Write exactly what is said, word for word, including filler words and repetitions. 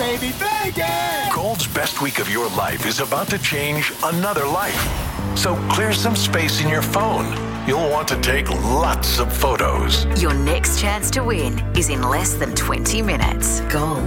baby, bacon! Gold's best week of your life is about to change another life. So clear some space in your phone. You'll want to take lots of photos. Your next chance to win is in less than twenty minutes. Gold